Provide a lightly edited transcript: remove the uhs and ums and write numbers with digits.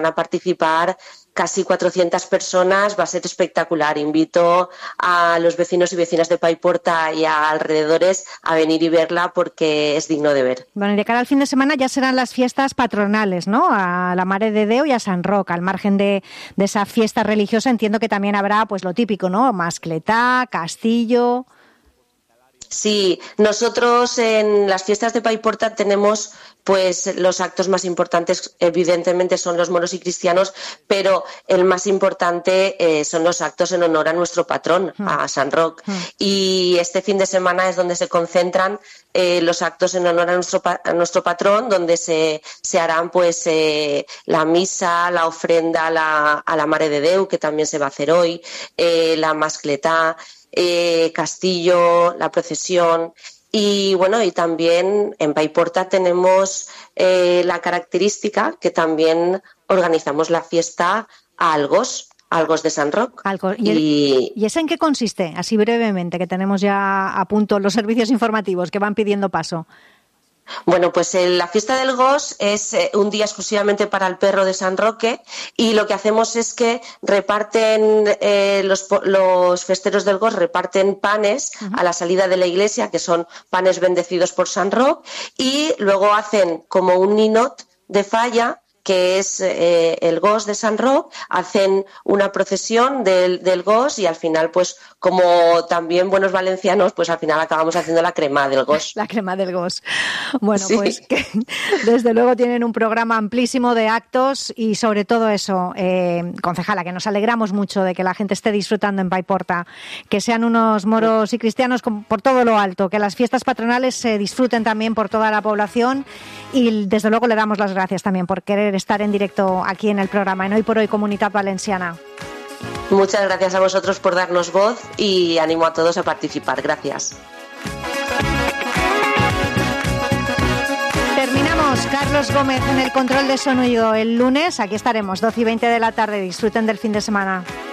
a participar casi 400 personas, va a ser espectacular. Invito a los vecinos y vecinas de Paiporta y a alrededores a venir y verla porque es digno de ver. Bueno, y de cara al fin de semana ya serán las fiestas patronales, ¿no? A la Mare de Déu y a Sant Roc. Al margen de esa fiesta religiosa, entiendo que también habrá pues lo típico, ¿no? Mascletá, castillo. Sí, nosotros en las fiestas de Paiporta tenemos pues los actos más importantes, evidentemente son los moros y cristianos, pero el más importante son los actos en honor a nuestro patrón, a Sant Roc. Y este fin de semana es donde se concentran los actos en honor a nuestro patrón, donde se harán pues la misa, la ofrenda a la Mare de Déu, que también se va a hacer hoy, la mascletá, castillo, la procesión. Y bueno, y también en Paiporta tenemos la característica que también organizamos la fiesta a Algos de Sant Roc. ¿Y esa en qué consiste? Así brevemente, que tenemos ya a punto los servicios informativos que van pidiendo paso. Bueno, pues la fiesta del Gos es un día exclusivamente para el perro de Sant Roque y lo que hacemos es que reparten los festeros del Gos reparten panes a la salida de la iglesia, que son panes bendecidos por Sant Roc, y luego hacen como un ninot de falla, que es el Gos de Sant Roc, hacen una procesión del Gos y al final, pues como también buenos valencianos, pues al final acabamos haciendo la crema del Gos. La crema del Gos. Bueno, sí. Pues que desde luego tienen un programa amplísimo de actos y sobre todo eso, concejala, que nos alegramos mucho de que la gente esté disfrutando en Paiporta, que sean unos moros y cristianos por todo lo alto, que las fiestas patronales se disfruten también por toda la población y desde luego le damos las gracias también por querer estar en directo aquí en el programa en Hoy por Hoy Comunitat Valenciana. Muchas gracias a vosotros por darnos voz y animo a todos a participar. Gracias. Terminamos. Carlos Gómez en el control de sonido el lunes. Aquí estaremos, 12:20 de la tarde. Disfruten del fin de semana.